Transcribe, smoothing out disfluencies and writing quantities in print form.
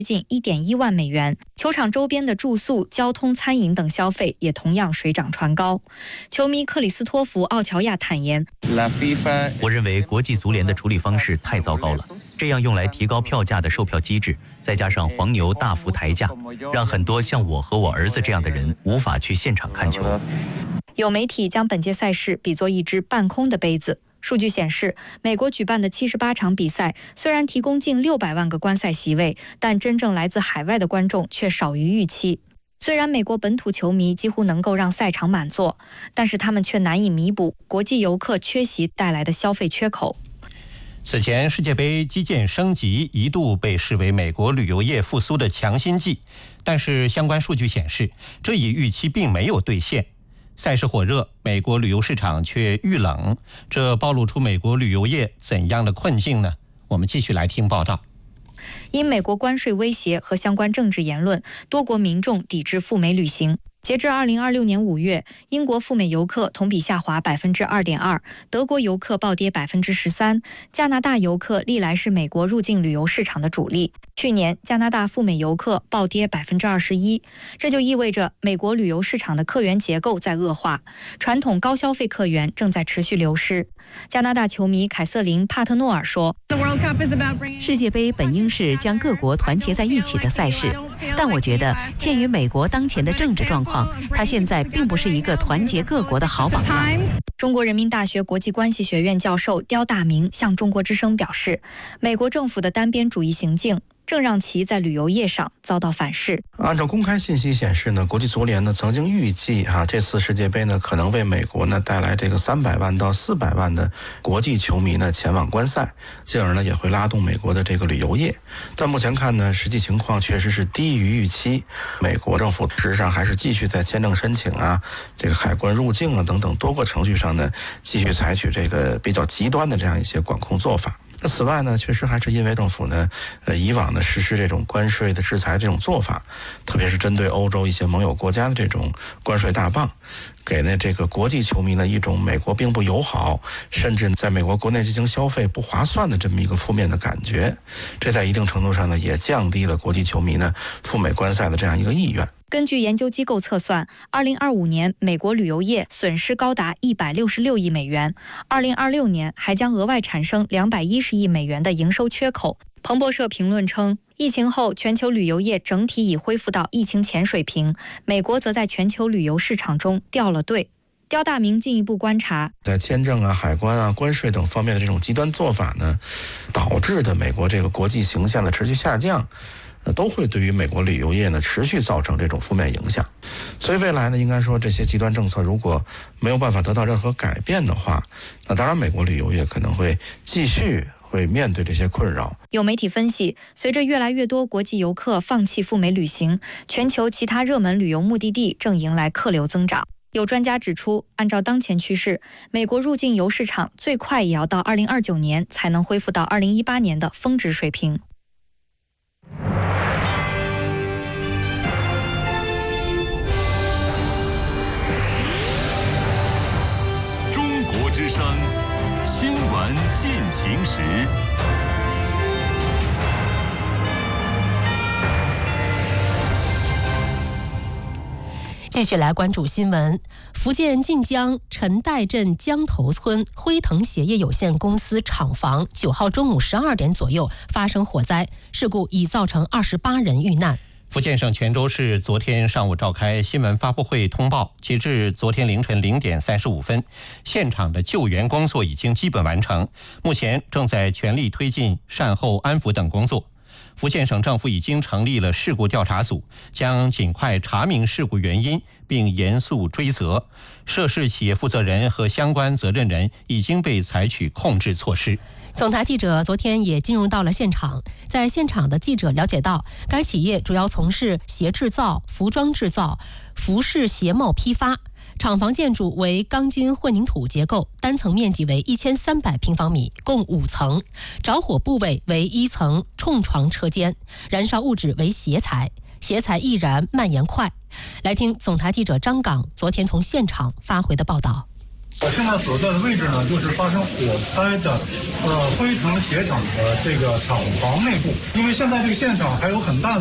近1.1万美元。球场周边的住宿、交通、餐饮等消费也同样水涨船高。球迷克里斯托弗·奥乔亚坦言：“ 我认为国际足联的处理方式太糟糕了。这样用来提高票价的售票机制，再加上黄牛大幅抬价，让很多像我和我儿子这样的人无法去现场看球。” 有媒体将本届赛事比作一只半空的杯子。数据显示，美国举办的78场比赛虽然提供近600万个观赛席位，但真正来自海外的观众却少于预期。虽然美国本土球迷几乎能够让赛场满座，但是他们却难以弥补国际游客缺席带来的消费缺口。 此前，世界杯基建升级一度被视为美国旅游业复苏的强心剂，但是相关数据显示，这一预期并没有兑现。赛事火热，美国旅游市场却遇冷，这暴露出美国旅游业怎样的困境呢？我们继续来听报道。 因美国关税威胁和相关政治言论，多国民众抵制赴美旅行。截至2026年5月，英国赴美游客同比下滑2.2%，德国游客暴跌13%，加拿大游客历来是美国入境旅游市场的主力。去年，加拿大赴美游客暴跌21%，这就意味着美国旅游市场的客源结构在恶化，传统高消费客源正在持续流失。加拿大球迷凯瑟琳·帕特诺尔说：“ 世界杯本应是将各国团结在一起的赛事，但我觉得，鉴于美国当前的政治状况，它现在并不是一个团结各国的好榜样。” 中国人民大学国际关系学院教授刁大明向中国之声表示，美国政府的单边主义行径正让其在旅游业上遭到反噬。 按照公开信息显示呢，国际足联呢曾经预计这次世界杯呢可能为美国呢带来这个300万到400万的国际球迷呢前往观赛，进而呢也会拉动美国的这个旅游业。但目前看呢，实际情况确实是低于预期。美国政府事实上还是继续在签证申请这个海关入境等等多个程序上呢，继续采取这个比较极端的这样一些管控做法。那此外呢，确实还是因为政府呢，以往呢实施这种关税的制裁这种做法，特别是针对欧洲一些盟友国家的这种关税大棒，给这个国际球迷呢一种美国并不友好，甚至在美国国内进行消费不划算的这么一个负面的感觉。这在一定程度上呢，也降低了国际球迷呢赴美观赛的这样一个意愿。 根据研究机构测算，2025年美国旅游业损失高达166亿美元，2026年还将额外产生210亿美元的营收缺口。彭博社评论称，疫情后全球旅游业整体已恢复到疫情前水平，美国则在全球旅游市场中掉了队。刁大明进一步观察， 在签证海关关税等方面的这种极端做法呢，导致的美国这个国际形象的持续下降，都会对于美国旅游业呢持续造成这种负面影响。所以未来呢，应该说这些极端政策如果没有办法得到任何改变的话，那当然美国旅游业可能会继续会面对这些困扰。 有媒体分析，随着越来越多国际游客放弃赴美旅行，全球其他热门旅游目的地正迎来客流增长。有专家指出，按照当前趋势，美国入境游市场最快也要到2029年才能恢复到2018年的峰值水平。 中国之声新闻进行时。 继续来关注新闻。福建晋江陈岱镇江头村辉腾鞋业有限公司厂房9号中午12点左右发生火灾，事故已造成28人遇难。 福建省泉州市昨天上午召开新闻发布会通报，截至昨天凌晨0点35分，现场的救援工作已经基本完成，目前正在全力推进善后安抚等工作。福建省政府已经成立了事故调查组，将尽快查明事故原因，并严肃追责。涉事企业负责人和相关责任人已经被采取控制措施。 总台记者昨天也进入到了现场，在现场的记者了解到，该企业主要从事鞋制造、服装制造、服饰鞋帽批发。厂房建筑为钢筋混凝土结构，单层面积为1300平方米，共5层。着火部位为1层冲床车间，燃烧物质为鞋材，鞋材易燃蔓延快。来听总台记者张岗昨天从现场发回的报道。 我现在所在的位置呢，就是发生火灾的辉腾鞋厂的这个厂房内部，因为现在这个现场还有很大的